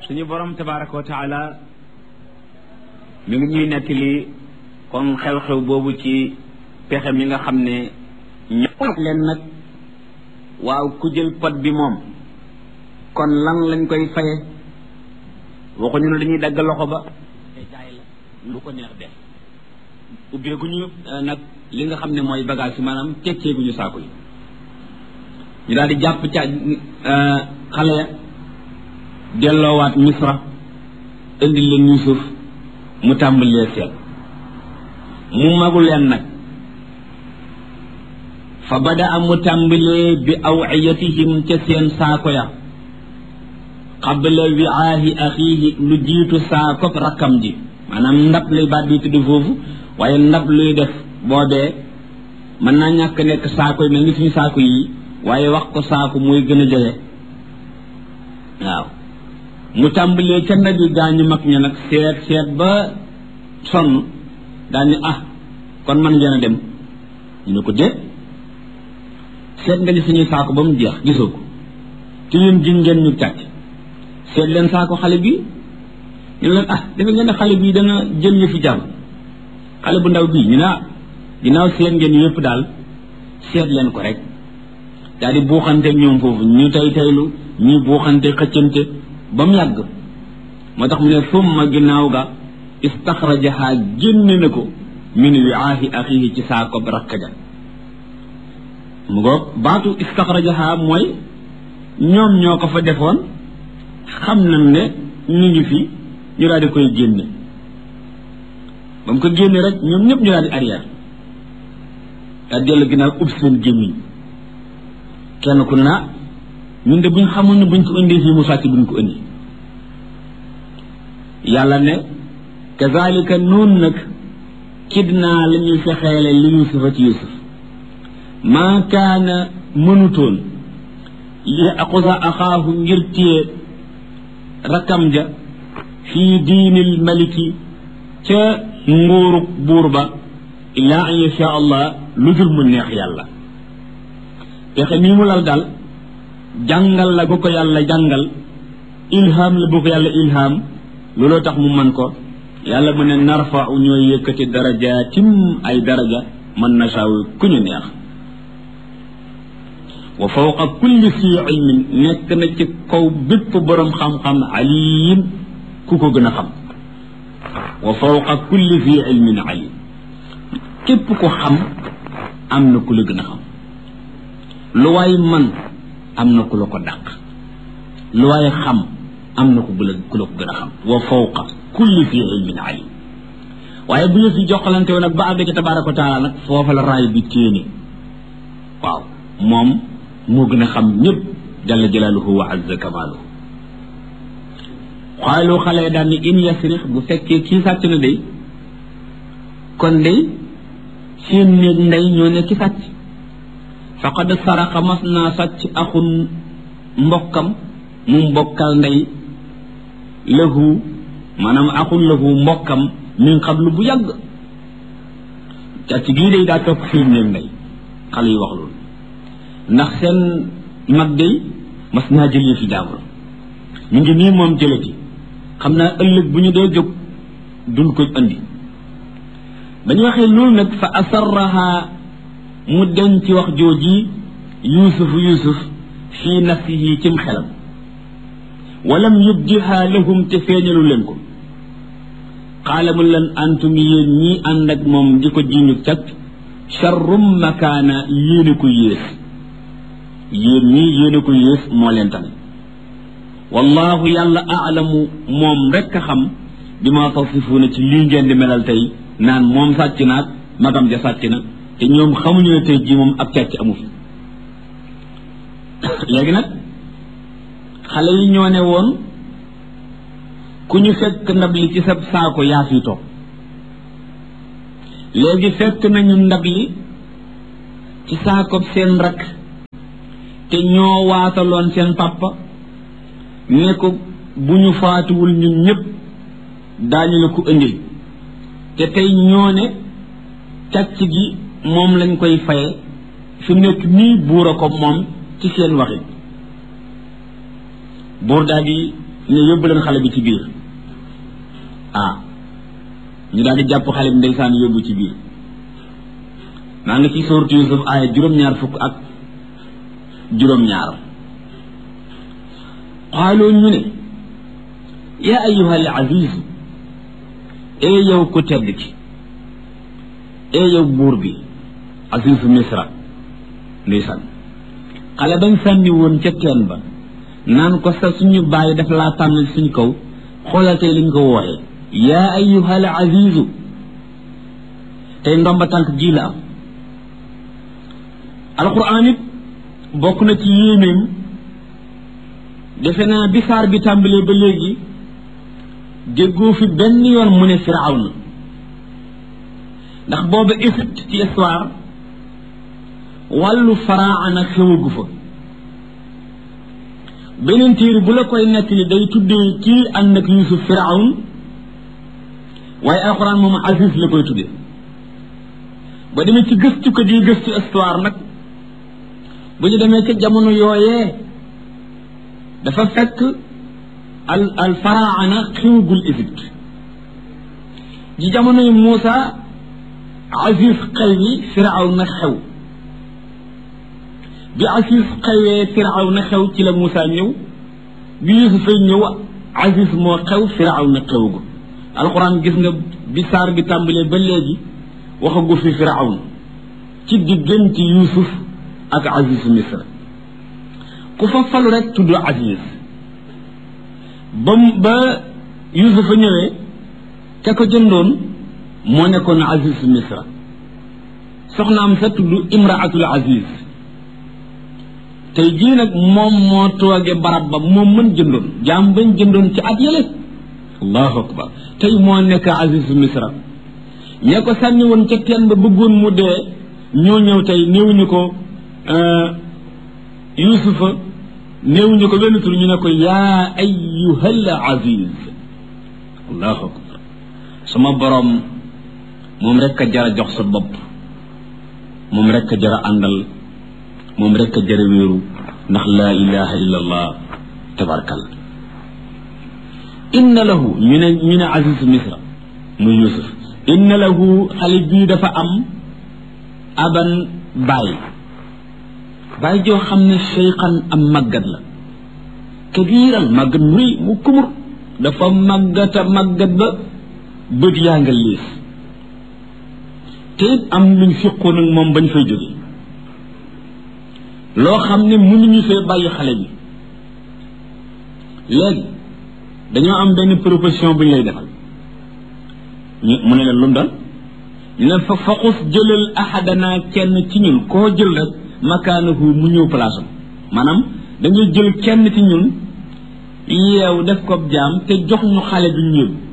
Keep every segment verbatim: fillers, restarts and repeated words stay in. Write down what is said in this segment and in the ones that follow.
suñu borom tabaraka wa taala mi ngi ñuy nettali kon xew-xew boobu ci pexe mi nga xam ne ñëpp leen nag waaw ku jël pot bi moom kon lan lañ koy faye waxuñu ne dañuy dagg loxo ba jaay la lu ko neex def ubbeeguñu nag li nga xam ne mooy bagage yi maanaam tekkeeguñu saako yi ñu daal di jàpp ca xale ya delloowaat misra indi leen Yuusuf mu tàmbalee seet mu magu leen nag fa bada a mu tàmbalee bi awiyatihim ca seen saako ya qabla wiaahi axiihi lu jiitu saakob rakkam ji maanaam ndab lay baat bi tudd foofu waaye ndab luy def boobee mën naa ñàkk nekk saako yi mel ni suñu saako yi waaye wax ko saako mooy gën a jege waaw mu tàmbalee ca ndab yi gaañu mag ña nag seet seet ba sonn daañu ah kon man ngeen a dem ñu ne ko déet seet nga ni suñuy saako ba mu jeex gisoo ko te yéen giñ ngeen ñu càcc seet leen saako xale bi ñu leen ah dafa ngeen ne xale bii dana jël ñu fi jàmm xale bu ndaw bii ñu ne ah ginnaaw seet ngeen yëpp daal seet leen ko rek daal di buuxante ñoom foofu ñu tay taylu ñuy buuxante xëccante ba mu yàgg moo tax mu ne summa ginnaaw ga istaxrajaha génne na ko min wiaahi axiihi ci saako rakka ja mu ngoog baatu istaxrajaha mooy ñoom ñoo ko fa defoon xam nañ ne ñu ngi fi ñu daal di koy génne ba mu ko génne rek ñoom ñëpp ñu daal di arrière daal dellu ginnaaw ub seen gémmiñ kenn ku naa ñun de buñ xamul ne buñ ko indee fii mu sàcc buñ ko indi yàlla ne kazalika noonu nag kidnaa la ñuy fexeele li yusufa ci yusuf maa kaana mënutoon li aqusa axaahu ngir téye rakkam ja fii diinil maliki ca nguurub buur ba illaa an yasha allah lu dul mu neex yàlla pexe mii mu lal daal jàngal la bu ko yàlla jàngal ilham la bu ko yàlla ilham looloo tax mu man ko yàlla mu ne narfa'u ñooy yëkkati darajaatim ay daraja man nasaawu ku ñu neex wa fawqa kulli fi ilmin nekk na ci kaw bépp boroom xam-xam alim ku ko gën a xam wa fawqa kulli fi ilmin alim képp ko xam am na ku la gën a xam lu waay man am na ku la ko dàq lu waay xam am na ku la ku la ko gën a xam wa fawqa kulli fi ilmin alim waaye bu ñu fi joxalante woon nag ba àgg ci tabaaraka wa taala nag foofa la raay bi téene waaw moom moo gën a xam ñëpp jalla jalaaluhu wa azza kamaaluhu xaalu xale daan ni in yasrix bu fekkee kii sàcc na day kon day seen néeg ndey ñoo ne ki sàcc faqad saraqa mas naa sàcc axun mbokkam mu mbokkal ndey lahu maanaam axun lahu mbokkam min qablu bu yàgg càcc gii day daa topp seen néeg ndey xale yi wax loolu ndax seen mag day mas naa jëlee fi jaabur ñu ngi nii moom jëlati xam naa ëllëg bu ñu dee jóg duñ ko andi ba ñu waxee loolu nag fa asarraha mu denc wax jooji yusuf yusuf fii nafsihi cim xelam walam yubdiha lahum te feeñalu leen ko qaala mu leen antum yéen ñii ànd ak moom di ko jiñu càcc charrum makaana yéene ko yées yéen ñii yéene ko yées moo leen tane wallahu yàlla aalamu moom rekk a xam bi ma tasifuuna ci lii ngeen di melal tey naan moom sàcc naag magam ja sàcc na te ñoom xamuñu ne tey jii moom ab càcc amu fi léegi nag xale yi ñoo ne woon ku ñu fekk ndab li ci sa saako yaa fi toog léegi fekk nañu ndab li ci saako seen rakk te ñoo waataloon seen papa ne ko bu ñu faatuwul ñun ñëpp daañu la ko indil te tey ñoo ne càcc gi moom lañ koy faye fi nekk nii buur a ko moom ci seen waxit buur daal di ne yóbbu leen xale bi ci biir ah ñu daal di jàpp xale bi ndeysaan yóbbu ci biir maa ngi ci sourate Yusuf aaya juróom-ñaar fukk ak juróom-ñaar qaalu ñu ne yaa ayyuha al aziz ee yow ku tedd ki ee yow buur bi azizu misra ndeysaan xale bañ sànni woon ca teen ba naan ko sa suñu bàyyi daf laa tànn suñ kaw xoolal tey liñ ko wooxee yaa ayyuha al azizu tey ndomba tànk ji la am alquran it bokk na ci yéenéem defe naa bi saar bi tàmbalee ba léegi déggoo fi benn yoon mu ne firawna ndax booba Égypte ci histoire wàllu faraana xewagu fa beneen téere bu la koy nekk ni day tuddee kii ànd ak Yuusuf firawn waaye alxuraan moom Aziz la koy tuddee ba demee ci gëstu ko di gëstu histoire nag bu ñu demee ca jamono yooyee dafa fekk al al faraana xewagul Égypte ji jamonoy Muusa Aziz xew yi firawna xew bi Aziz xewee firawna xew ci la Muusa ñëw bi Yuusuf fay ñëw Aziz moo xew firawna xewgu alxuraan gis nga bi saar bi tàmbalee ba léegi waxagu fi firawn ci diggante Yuusuf ak Aziz Misra ku fa falu rek tudd Aziz ba ba Yuusuf a ñëwee ka ko jëndoon moo nekkoon Aziz Misra soxnaam sa tudd Imraatul Aziz tey jii nag moom moo tooge barab ba moom mën jëndoon jaam bañ jëndoon ci at yële allahu akbar tey moo nekk Aziz Misra ñee ko sànni woon ca teen ba bëggoon mu dee ñoo ñëw tey néewuñu ko Yuusufa néewuñu ko benn tur ñu ne ko yaa ayyuhal aziz allahu akbar sama borom moom rek a jara jox sa bopp moom rek a jara àndal moom rek a jara wéeru ndax laa ilaha illa allah tabarakal inna lahu ñu ne ñu ne Aziz Misra muy Yuusuf inna lahu xale bii dafa am aban bàyyi bàyyi joo xam ne cheykhan am màggat la kabiiran màggat mu rëy mu kumur dafa màggata màggat ba bët yaa nga liis te it am luñ fiqoon ak moom bañ fay jóge loo xam ne mënuñu fee bàyyi xale bi léegi dañoo am benn proposition bu ñu lay defal ñu mu ne leen lu mu doon ñu ne fa faqus jëlal ahadana kenn ci ñun koo jël rek makaanahu mu ñëw place am maanaam dañuy jël kenn ci ñun yeew def ko jaam te jox ñu xale bi ñu yóbbu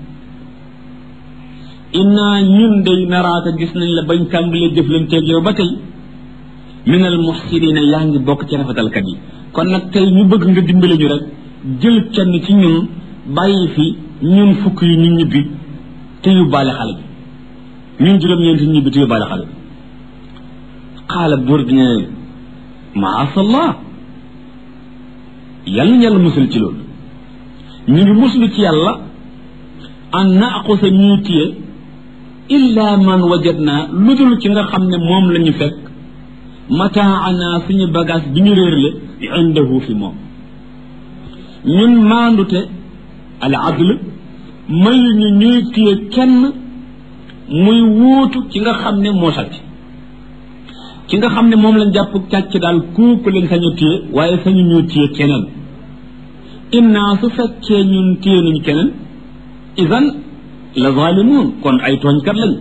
inna ñun day naraata gis nañ la bañ tàmbalee jëflanteeg yow ba tey minal muhsinina yaa ngi bokk ci rafetalkat yi kon nag tey ñu bëgg nga dimbale ñu rek jël kenn ci ñun bàyyi fi ñun fukk yi ñu ñibbi te yóbbaale xale bi ñun juróom-ñeenti ñu ñibbi te yóbbaale xale bi xaala buur bi ne maasallah yàlla na yàlla musul ci loolu ñu ngi muslu ci yàlla an naaqusa ñuy téye illa man wajadna lu dul ci nga xam ne moom la ñu fekk mataana suñu bagage bi ñu réerle indahu fi moom ñun maandute al adl mayu ñu ñuy téye kenn muy wuutu ci nga xam ne moo sàcc ci nga xam ne moom lañ jàpp càcc daal kooku lañ sañu téye waaye sañu ñu téye keneen inna su fekkee ñun téye nañu keneen idan la zalimun kon ay tooñkat lañ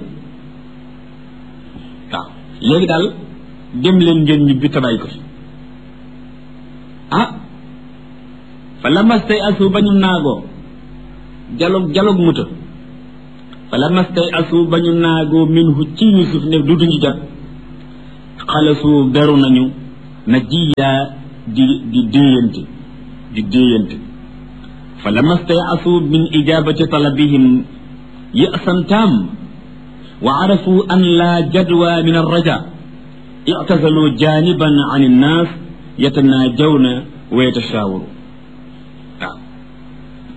waaw léegi daal dem leen ngeen ñibbi tabay ko fi ah fa lamastay asu ba ñu naagoo jalog jalog muta fa lamastay asu ba ñu naagoo minhu ci Yuusuf ne du duñu jot xalasu beru nañu na jiyaa di di déeyante di déeyante fa lamastay asu min ijabati talabihim ya'san tam wa arafu an la jadwa min arraja i'tazalu janiban an annas yatanajawna wa yatashaawaru waaw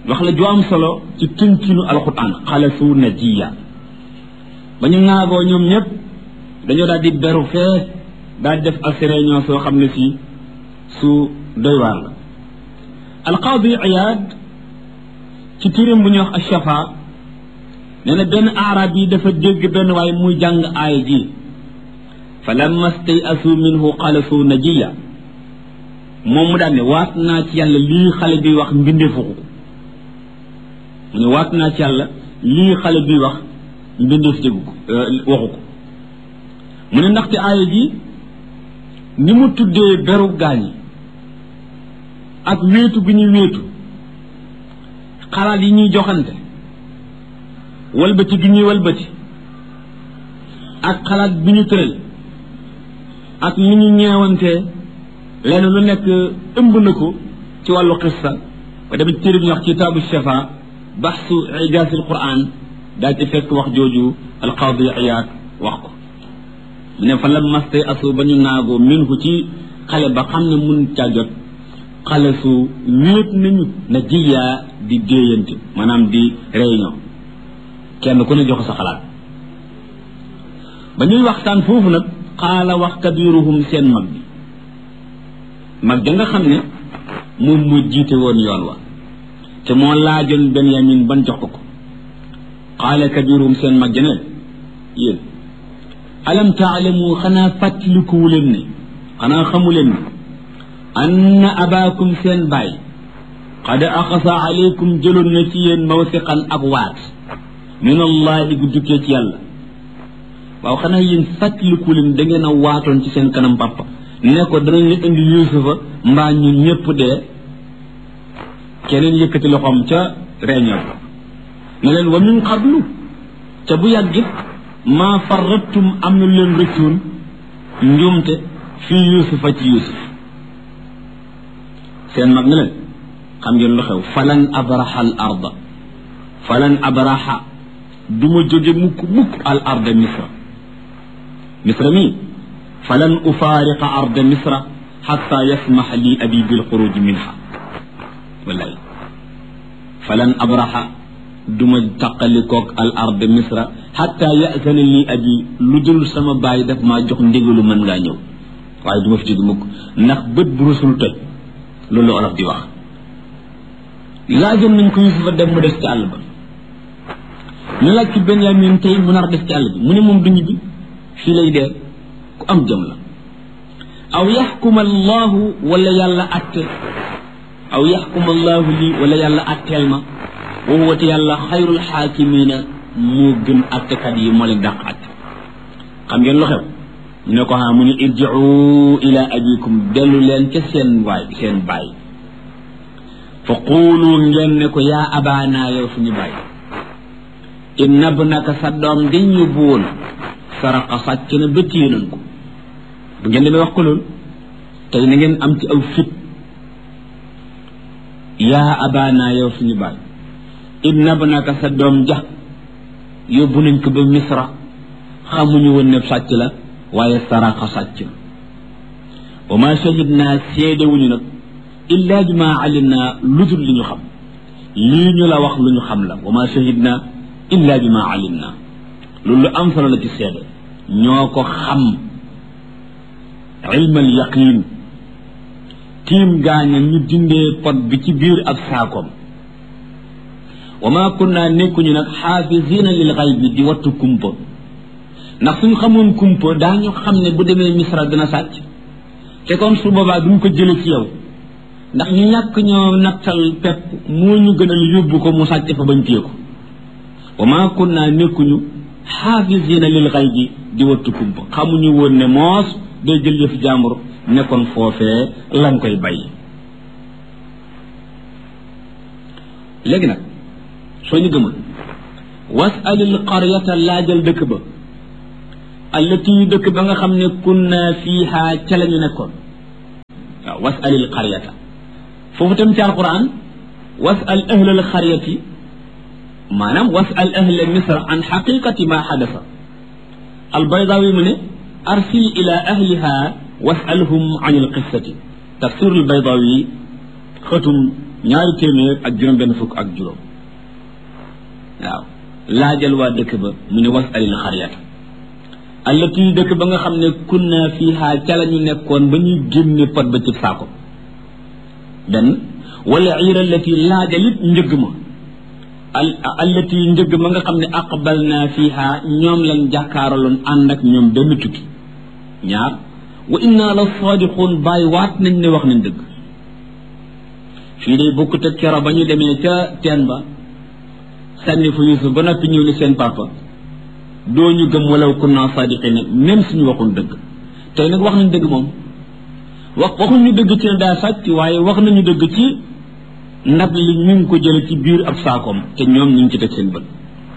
wax la ju am solo ci tënkinu alquran xalasu najiya ba ñu naagoo ñoom ñëpp dañoo daal di beru fee daal def ak réunion soo xam ne si su doy waar la alqaadi Iyaad ci tirim bu ñuy wax ash-Shafa nee na benn arab yi dafa dégg benn waaye muy jàng aaya ji fa lamma stay'asu minhu xalasu najiya moom mu daal ne waat naa ci yàlla lii xale bi wax mbindeefu ko mu ne waat naa ci yàlla lii xale bi wax mbindeef déggu ko waxu ko mu ne ndaxte aaya ji ni mu tuddee beru gaañi ak wéetu bi ñuy wéetu xalaat yi ñuy joxante walbati bi ñuy walbati ak xalaat bi ñu tëral ak ni ñu ñeewantee lenn lu nekk ëmb na ko ci wàllu xissa ba demit téere bi ñu wax kitaabu shafa baxsu ijaaz al quran daal ci fekk wax jooju alqaadi Iyaad wax ko mu ne fa lamma stay'asu ba ñu naagoo minhu ci xale ba xam ne mun caa jot xale su wéet nañu na jiyaa di déeyante maanaam di réunion kenn ku ne jox sa xalaat ba ñuy waxtaan foofu nag xaala wax kabiruhum seen mag bi mag ja nga xam ne moom mu jiite woon yoon wa te moo laajoon Benyamin ban jox ko ko xaala kabiruhum seen mag ja ne yéen alam taalamu xanaa fàttalikuwu leen ne xanaa xamu leen ne anna abaakum seen baay qad axasa aleykum jëloon na ci yéen mawsiqan ak waat min allahi gu jukkee ci yàlla waaw xanaa yéen fàttaliku leen da ngeen a waatoon ci seen kanam papa ne ko danañ la indi yusufa mbaa ñun ñëpp dee keneen yëkkati loxoom ca réunion ne leen wa min qablu ca bu yàggit maa farrattum am na leen rëccoon njuumte fii yusufa ci yusuf seen mag ne leen xam ngeen lu xew falan abraha al arda falan abraha du ma jóge mukk mukk al arda misra misra mii falan ufaariqa arda misra xatta yasmax li abi bil xuruj minha wallaay falan abraha du ma taqalikoog al arda misra xatta yasana li abi lu dul sama baay daf maa jox ndigalu mën ngaa ñëw waaye du ma fi jóge mukk ndax bët bu rusul toj loolu la olof di wax laajoon nañ ko Yusufa dem mu des ci àll ba ñu laaj ci Benyamin tey mu nar des ci àll bi mu ne moom du ñibbi fii lay dee ku am jëm la aw yaxkuma allahu wala yàlla atte aw yaxkuma allahu lii wala yàlla atteel ma wa huwa te yàlla xayrul xaakimina moo gën attekat yi moo leen dàq atte xam ngeen lu xew ñu ne ko xaa mu ne irjiu ila abikum dellu leen ca seen waay seen baay fa quulu ngeen ne ko yaa abaana yow suñu baay inna ibnaka sa doom dañ ñu buwoon saraqa sàcc na ba téye nañ ko bu ngeen demee wax ko loolu tey na ngeen am ci aw fit yaa abaana yow suñu baay inna ibnaka sa doom ja yóbbu nañ ko ba misra xamuñu woon ne sàcc la waaye saraqa sàcc na wa ma shahidna seedewuñu nag illa bi ma alimna lu dul li ñu xam lii ñu la wax lu ñu xam la wa ma shahidna illa bi ma alimna loolu lu am solo la ci seede ñoo ko xam ilmal yaqin tiim gaaña ñu dindee pot bi ci biir ab saakoom wa ma kunna nekkuñu nag xaafisina lil xaybi di wattu kumpa ndax suñ xamoon kumpa daañu xam ne bu demee misra dina sàcc te kon su boobaa duñ ko jële ci yow ndax ñu ñàkk ñoo nattal pepp moo ñu gënal yóbbu ko mu sàcc fa bañ téye ko wa ma kunna nekkuñu xaafisina lil xaybi di wattu kumpa xamuñu woon ne moos day jël yëf jàmbur nekkoon foofee lan koy bàyyi léegi nag soo ñu gëmul wasalil qaryata laajal dëkk ba allati dëkk ba nga xam ne kunna fiiha ca la ñu nekkoon waaw wasalil qaryata foofu tam ci alquran wasal ahlal qaryati maanaam wasal ahla misra an xaqiqati ma xadasa albaydawi mu ne arsil ila ahliha wasalhum an alqissati tafsir albaydawi xëtum ñaari téeméer ak juróom benn fukk ak juróom waaw laajal waa dëkk ba mu ne was alil xariyata allati dëkk ba nga xam ne kunna fiha ca la ñu nekkoon ba ñuy génne pot ba ci saako benn wala iira allati laajalit njëgg ma al allati njëgg ma nga xam ne aqbalna fiha ñoom lañ jàkkaaraloon ànd ak ñoom benn tukki ñaar wa inna la sadiqun bàyyi waat nañ ne wax nañ dëgg fii day bokkut ak kero ba ñu demee ca teen ba sànni fu Yuusuf ba noppi ñëw ni seen papa doo ñu gëm walaw kunna sadiqina même suñu waxul dëgg tey nag wax nañ dëgg moom wax waxuñu dëgg ci ne daa sàcc waaye wax nañu dëgg ci ndab li ñu ngi ko jële ci biir ab saakoom te ñoom ñu ngi ci teg seen bët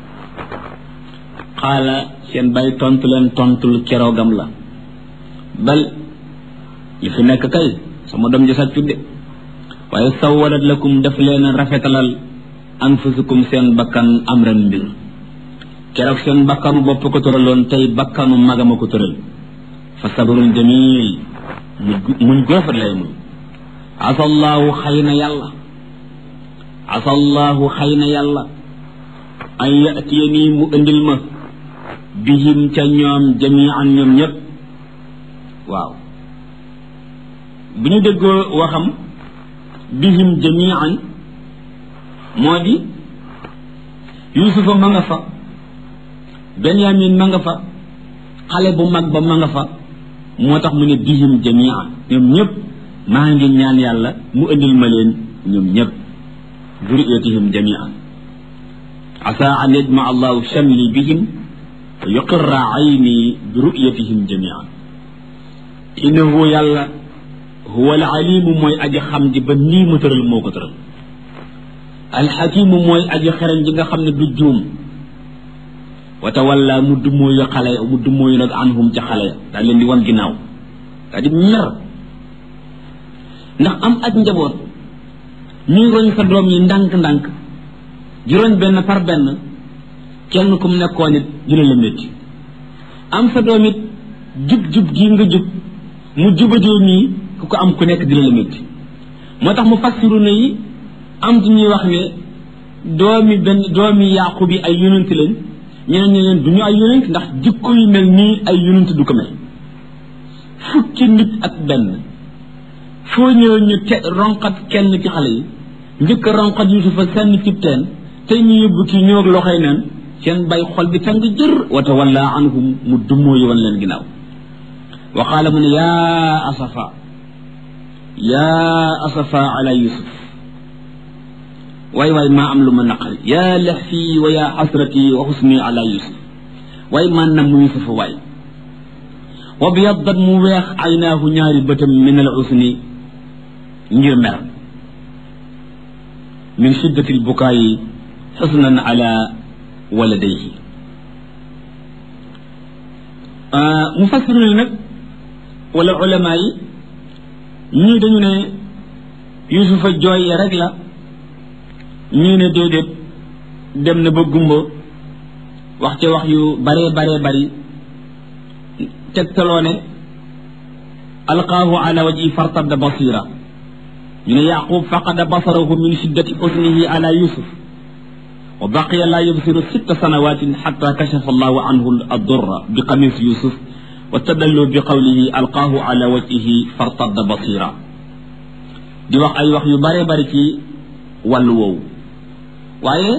xaala seen bàyyi tontu leen tontul keroogam la bal li fi nekk kay sama doom ji sàccut de waaye sawalat lakum daf leen rafetalal anfusukum seen bakkan amran mbir keroog seen bakkanu bopp ko tëraloon tey bakkanu magama ko tëral fa sabrun jamil muñ gu rafet lay muñ asallaahu xëy na yàlla asallaahu xëy na yàlla an yatiyanii mu indil ma bihim ca ñoom jamian ñoom ñëpp waaw bu ñu déggoo waxam bihim jamian moo di yusufa ma nga fa benyamin ma nga fa xale bu mag ba ma nga fa moo tax mu ne bihim jamian ñoom ñëpp maa ngi ñaan yàlla mu indil ma leen ñoom ñëpp duriyatihim jamian asa an yajma allahu shamli bihim wa yuqirra ayni bi ru'yatihim jamian innahu yàlla huwa al alimu mooy aji xam ji ba nii mu tëral moo ko tëral alxakimu mooy aji xereñ ji nga xam ne du juum wa tawalla mu dummóoyu xale ya mu dummóoyu nag anhum ca xale ya daa leen di wan ginnaaw daa di mer ndax am ak njaboot ñuy roñ sa doom yi ndànk-ndànk di roñ benn par benn kenn ku mu nekkoon it dina la métti am sa doom it jub-jub gii nga jub mu jubajoo nii ku ko am ku nekk dina la métti moo tax mu fassiru na yi am ci ñuy wax ne doomi benn doomi yaqub yi ay yonent lañ ñeneen ñi leen du ñu ay yonent ndax jikko yu mel nii ay yonent du ko mel fukki nit ak benn foo ñëw ñu te ronqat kenn ci xale yi njëkk a ronqat yusufa sànni cib teen tey ñu yóbbu kii ñëw ak loxoy neen seen bay xol bi tàng jër wa tawalla anhum mu dummoo yi wan leen ginnaaw wa qaala mu ne yaa asafa yaa asafa ala yusuf waay waay maa am lu ma naqari yaa lahfi wa yaa xasrati wa xusni ala yusuf waay maa nam mu yusuf waay wa biyaddat mu weex aynaahu ñaari bëtam min al usni ngir mer min shiddati lbukaayi xusnan ala waladayhi mufassiruna nag wala ulama yi ñii dañu ne yusufa jooy rek la ñii ne déedéet dem na ba gumba wax ca wax yu baree baree bari tegtaloo ne alqaahu ala wajhi fartadda basira ñu ne yaqub faqada basarahu min shiddati usnihi ala yusuf wa baqiya la yubsiru sitta sanawatin xatta kashafa allahu anhu addurra bi qamis yusuf wa tadallu bi qawlihi alqaahu ala wajhihi fartadda basira di wax ay wax yu baree bari ci wàllu woowu waaye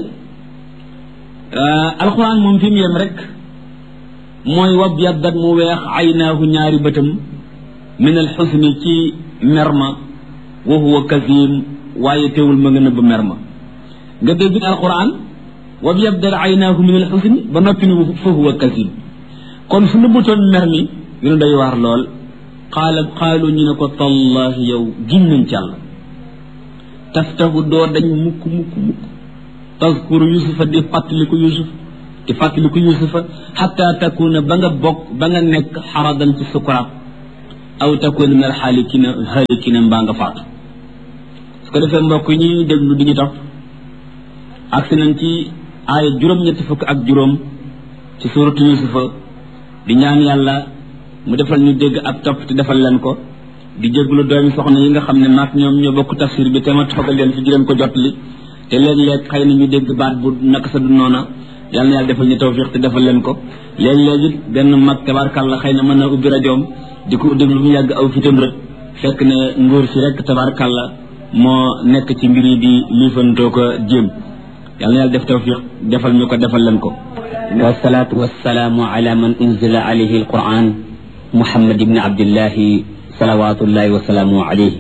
alquran moom fi mu yem rek mooy wab yaddat mu weex aynaahu ñaari bëtam min al xusni ci merma wa huwa kazim waaye teewul ma nga nëbb merma nga dégg alquran wab yaddat aynaahu min al xusni ba noppi ni fa huwa kazim kon su nëbbutoon mer mi dina doy waar lool qaala qaalu ñu ne ko tallahi yow giñ nañ ci Yàlla taftahu doo dañ mukk mukk mukk tazkuru yusufa di fàttaliku yusuf di fàttaliku yusufa xatta takuna ba nga bokk ba nga nekk xaradan ci sukuraat aw takuna min alxaalikina xaalikina mbaa nga faatu su ko defee mbokk yi ñuy déglu di ñu topp agsi nañ ci aaya juróom-ñetti fukk ak juróom ci suuratu yusufa di ñaan yàlla mu defal ñu dégg ak topp te defal leen ko di jégalu doomi soxna yi nga xam ne maak ñoom ñoo bokk tafsir bi te ma toogal leen fi di leen ko jotali te léeg-léeg xëy na ñu dégg baat bu naka sa du noona yàlla na yàlla defal ñu tawfiq te defal leen ko léeg-léeg it benn mag tabaarkàlla xëy na mën na ubbi rajoom di ko déglu mu yàgg aw fitam rek fekk ne nguur si rek tabaarkàlla moo nekk ci mbir yi di liifantoo ko jéem yàlla na yàlla def tawfiq defal ñu ko defal leen ko. wasalaatu wasalaamu ala man unzila alayhi alquran muhammad ibni abdillahi salawatullahi wasalaamu alayhi.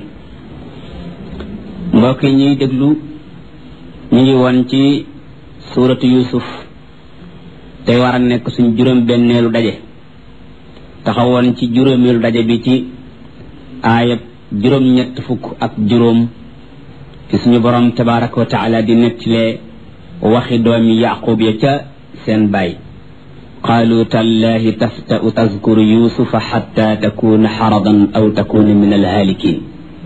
mbokk yi ñuy déglu ñu ngi woon ci suuratu yusuf tey war a nekk suñ juróom benneelu daje taxawoon ci juróomeelu daje bi ci aayab juróom ñett fukk ak juróom ci suñu borom tabaraka wa taala di nettalee waxi doomi yaqub ya ca seen baay qaalu tallahi tafta'u tazkuru yusufa xatta takuna xaradan aw takuna min alhaalikin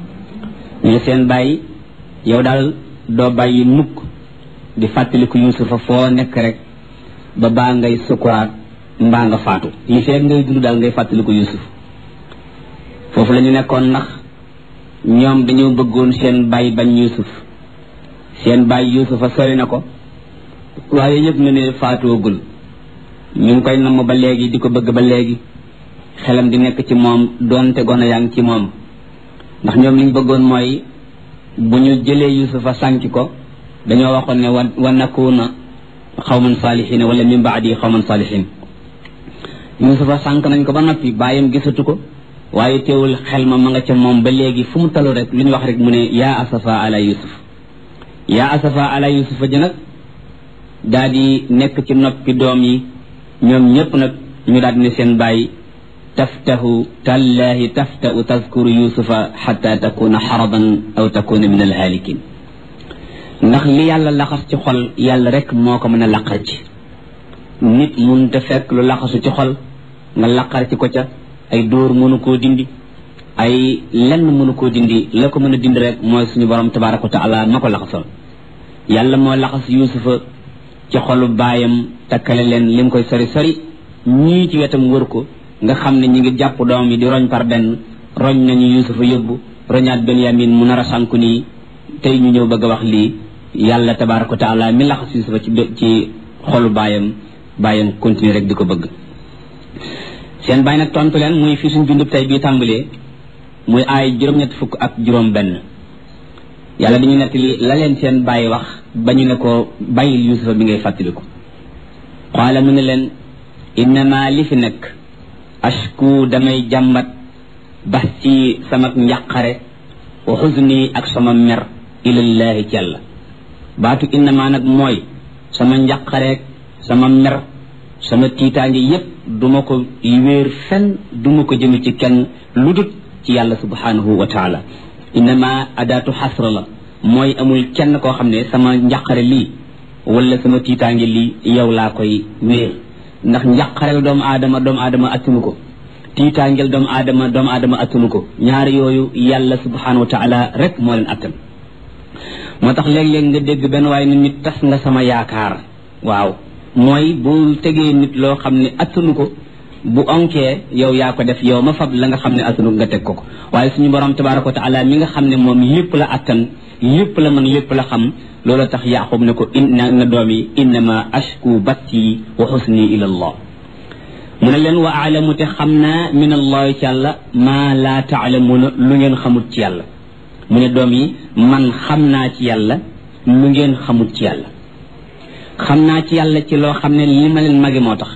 ñu seen baay yow daal doo bàyyi mukk di fàttaliku yusufa foo nekk rek ba baa ngay sukuraat mbaa nga faatu li feeg ngay dund daal ngay fàttaliku yusuf foofu la ñu nekkoon ndax ñoom dañoo bëggoon seen baay bañ yusuf seen baay yusufa sori na ko waaye yëpp na ne faatoogul ñu ngi koy namm ba léegi di ko bëgg ba léegi xelam di nekk ci moom doonte gone yaa ngi ci moom ndax ñoom liñ bëggoon mooy bu ñu jëlee yusufa sànki ko dañoo waxoon ne wa wa nakuna xawman saalihin wala min baadi xawman saalihin yusufa sànk nañ ko ba noppi bàyyam gisatu ko waaye teewul xel ma ma nga ca moom ba léegi fu mu talu rek lu ñu wax rek mu ne yaa asafa ala yusuf yaa asafa ala yusufa ji nag daal di nekk ci noppi doom yi ñoom ñëpp nag ñu daal di ne seen bàyyi taftahu tallahi taftau tazkuru yusufa xata takuna xaradan aw takuna min alhaalikin ndax li yàlla laxas ci xol yàlla rek moo ko mën a laqar ci nit mun te fekk lu laxasu ci xol nga laqar ci ko ca ay dóor mënu koo dindi ay lenn mënu koo dindi la ko mën a dindi rek mooy suñu borom tabaraka wa taala ma ko laxasoon yàlla moo laxas yusufa ci xolu baayam takkale leen lim koy sori sori ñii ci wetam wër ko nga xam ne ñi ngi jàpp doom yi di roñ par benn roñ nañu yusufa yóbbu roñaat benyamin mu nar a sànku nii tey ñu ñëw bëgg a wax lii yàlla tabaraka wa taala mi laxas yusufa ci ci xolu baayam baayam continuer rek di ko bëgg seen baay nag tontu leen muy fi suñ bindub tey bii tàmbalee muy aay juróom-ñett fukk ak juróom benn yàlla dañu nettali la leen seen baay wax ba ñu ne ko bàyyil yusufa bi ngay fàttaliku qaala mu ne leen innama li fi nekk ashku damay jàmbat bax ci sama njàqare wa xuzni ak sama mer ilallahi ci yàlla baatu innama nag mooy sama njàqareek sama mer sama tiitaange yépp duma ko wéer fenn duma ko jëme ci kenn lu dut ci yàlla subhanahu wa taala innama adaatu xasra la mooy amul kenn koo xam ne sama njàqare lii wala sama tiitaange lii yow laa koy wéer ndax njàqareel doomu aadama doomu aadama attunu ko tiitaangeel doomu aadama doomu aadama attunu ko ñaari yooyu yàlla subhanahu wa taala rek moo leen attan moo tax léeg-léeg nga dégg benn waaye ne nit tas nga sama yaakaar waaw mooy bu tegee nit loo xam ne attanu ko bu onkee yow yaa ko def yow ma fab la nga xam ne attanu nga teg ko ko waaye suñu borom tabaraka wa taala mi nga xam ne moom lépp la attan lépp la mën lépp la xam loolu tax yaqub ne ko inna na doom yi innama ashku batti wa xusni ila allah mu ne leen wa aalamu te xam naa min allahi ci yàlla maa laa taalamuuna lu ngeen xamut ci yàlla mu ne doom yi man xam naa ci yàlla lu ngeen xamut ci yàlla xam naa ci yàlla ci loo xam ne li ma leen mage moo tax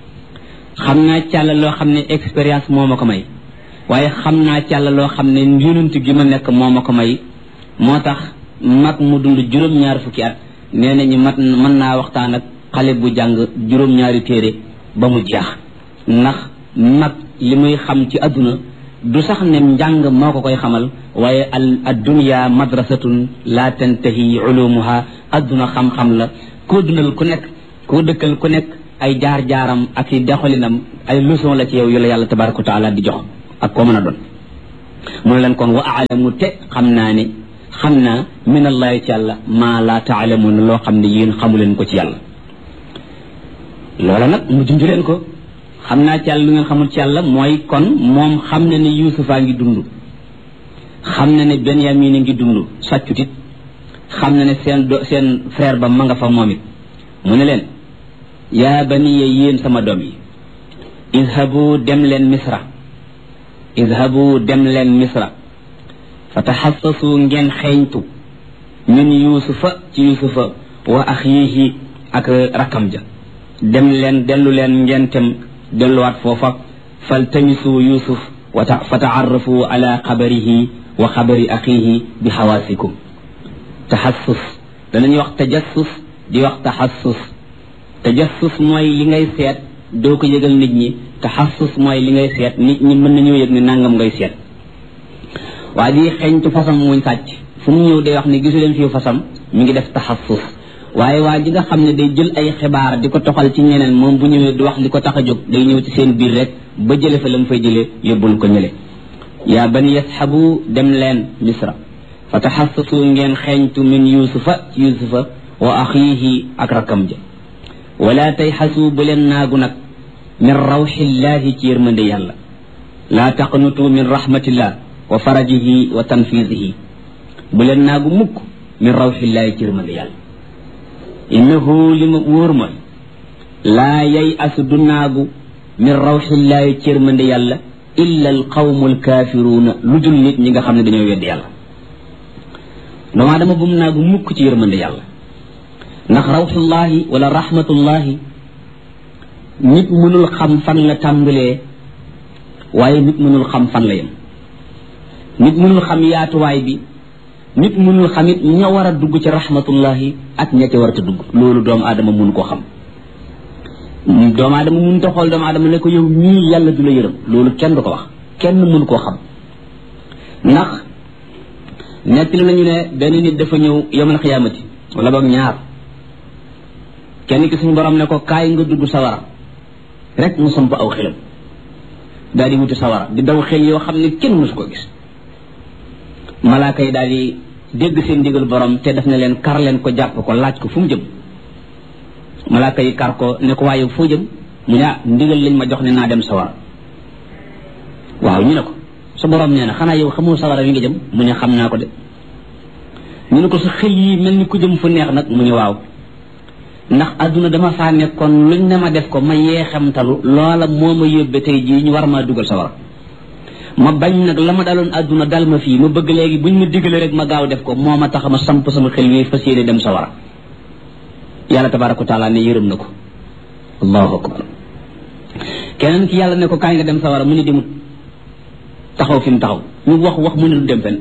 xam naa ci yàlla loo xam ne expérience moo ma ko may waaye xam naa ci yàlla loo xam ne yonent gi ma nekk moo ma ko may moo tax mag mu dund juróom-ñaari fukki at nee nañu mat mën naa waxtaan ak xale bu jàng juróom-ñaari téere ba mu jeex ndax mag li muy xam ci adduna du sax ne njàng moo ko koy xamal waaye al addunya madrasatun la tantahi ulumuha adduna xam-xam la koo dundal ku nekk koo dëkkal ku nekk ay jaar-jaaram ak i doxalinam ay leçon la ci yow yu la yàlla tabaraka wa taala di jox ak koo mën a doon mu ne leen kon wa aalamu te xam naa ne xam naa min allahi ci yàlla maa laa taalamuun loo xam ne yéen xamu leen ko ci yàlla loola nag mu junj leen ko xam naa ci yàlla lu ngeen xamul ci yàlla mooy kon moom xam ne ne yuusufaa ngi dund xam na ne Benyamin a ngi dund sàccut it xam na ne seen do seen frère ba ma nga fa moom it mu ne leen yaa baniya yéen sama doom yi izhabu dem leen misra izhabu dem leen misra fa taxassasu ngeen xeeñtu min yuusufa ci yuusufa wa axiihi ak rakam ja dem leen dellu leen ngeen tem delluwaat foofa faltamisu yuusuf wa fa taarrafu ala xabarihi wa xabari axiihi bi xawaasikum taxassus danañuy wax tajassus di wax taxassus tajassus mooy li ngay seet doo ko yëgal nit ñi taxassus mooy li ngay seet nit ñi mën nañoo yëg ne nangam ngay seet waa ji xeeñtu fasam muñ sàcc fu mu ñëw day wax ne gisu leen fii fasam mi ngi def taxassus waaye waa ji nga xam ne day jël ay xibaar di ko toxal ci ñeneen moom bu ñëwee du wax li ko tax a jóg day ñëw ci seen biir rek ba jële fa la mu fay jëlee yóbbul ko ñële yaa bani yashabu dem leen misra fa taxassasu ngeen xeeñtu min yusufa ci yusufa wa axiihi ak rakam ja wala tay xasu bu leen naagu nag min rawxillahi ci yërmande yàlla laa taqnutu min rahmatillah wa farajihi wa tanfisihi bu leen naagu mukk min rawxillahi ci yërmande yàlla innahu li ma wóor mooy laa yay asu du naagu min rawxillahi ci yërmande yàlla illa al qawmu al kaafiruuna lu dul nit ñi nga xam ne dañoo weddi yàlla doomaa dama bu mu naagu mukk ci yërmande yàlla ndax rawxullahi wala rahmatullahi nit mënul xam fan la tàmbalee waaye nit mënul xam fan la yem nit mënul xam yaatuwaay bi nit mënul xam it ña war a dugg ci rahmatullahi ak ña ca war a dugg loolu doomu aadama mun koo xam doomu aadama mun ta xool doomu aadama ne ko yow ñii yàlla du la yërëm loolu kenn du ko wax kenn mun koo xam ndax nettali nañu ne benn nit dafa ñëw yawmal xiyaamati wala boog ñaar kenn ki suñu borom ne ko kaay nga dugg sawara rek mu samp aw xelam daal di wuti sawara di daw xel yoo xam ne kenn mësu ko gis malaaka yi daal di dégg seen ndigal borom te def na leen kar leen ko jàpp ko laaj ko fu mu jëm malaaka yi kar ko ne ko waaye foo jëm mu ne ah ndigal lañ ma jox ne naa dem sawara waaw ñu ne ko sa borom nee na xanaa yow xamoo sawara wi nga jëm mu ne xam naa ko de ñu ne ko sa xel yi mel ni ku jëm fu neex nag mu ne waaw ndax adduna dama faa nekkoon luñ ne ma def ko ma yeexamtalu loola moo ma yóbbe tey jii ñu war maa dugal sawara ma bañ nag la ma daloon adduna dal ma fii ma bëgg léegi buñ ma digale rek ma gaaw def ko moo ma tax ma samp sama xel yi fas yéene dem sawara yàlla tabaraka wa taala ne yërëm na ko allahu akbar keneen ki yàlla ne ko kaay nga dem sawara mu ne demut taxaw fi mu taxaw ñu wax wax mu ne du dem fen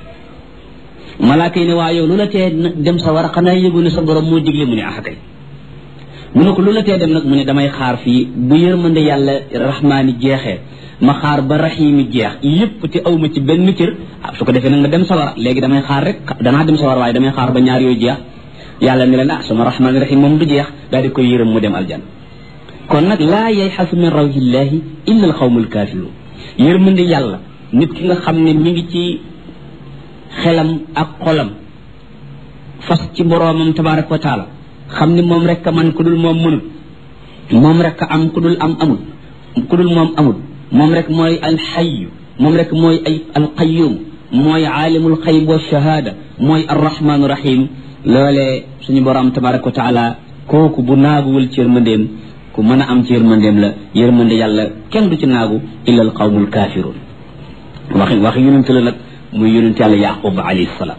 malaaka yi ne waa yow lu la tee dem sawara xanaa yëgu ne sa borom moo digle mu ne ah kay mu ne ko lu la tee dem nag mu ne damay xaar fii bu yërmande yàlla rahmaani jeexee ma xaar ba raxiimi jeex yépp te awma ci benn cër ah su ko defee nag nga dem sawara léegi damay xaar rek danaa dem sawara waaye damay xaar ba ñaar yooyu jeex yàlla ne leen ah sama rahmaani raxiim moom du jeex daal di koy yërëm mu dem aljan kon nag laa yayxasu min rawhillahi illa al xawmul kaafiruun yërmande yàlla nit ki nga xam ne mi ngi ci xelam ak xolam fas ci boroomam tabaraka wa taala xam ni moom rek a man ku dul moom mënul moom rek a am ku dul am amul ku dul moom amul moom rek mooy alxayu moom rek mooy ay alqayum mooy aalimul xayb wa shahaada mooy arrahmaanu rahim loolee suñu boroom tabaraka wa taala kooku bu naaguwul ci yërmandeem ku mën a am ci yërmandeem la yërmande yàlla kenn du ci naagu illa al qawmul kaafiruun waxi waxi yonent la nag muy yonent yàlla yaqub alayhi salaam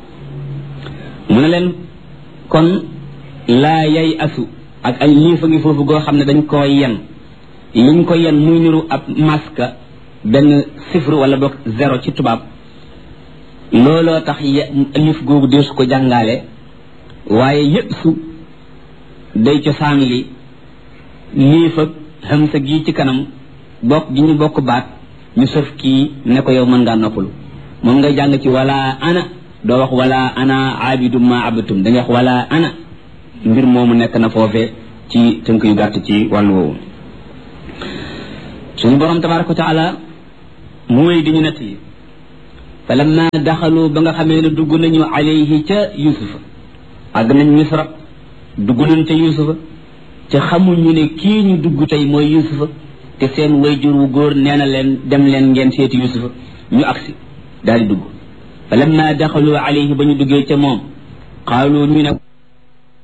mu ne leen kon laa yay asu ak ay liifa ngi foofu goo xam ne dañ koo yen liñ ko yen muy niru ab maska benn sifre wala boog zéro ci tubaab looloo tax liif googu deesu ko jàngaale waaye yëpp su day cosaan li liif ak hamsa gii ci kanam bokk gi ñu bokk baat ñu sëf kii ne ko yow mën ngaa noppalu moom ngay jàng ci wala ana doo wax wala ana abidum ma abatum da ngay wax wala ana mbir moomu nekk na foofee ci tënk yu gàtt ci wàllu woowu suñu borom tabaraka wa taala mu wéy di ñu nett yi fa lamma daxalu ba nga xamee ne dugg nañu alayhi ca yusufa àgg nañ misra dugg nañ ca yusufa te xamuñu ne kii ñu dugg tey mooy yusufa te seen wayjur wu góor nee na leen dem leen ngeen seeti yusufa ñu agsi daal di dugg fa lamma daxalu alayhi ba ñu duggee ca moom qaalu ñu ne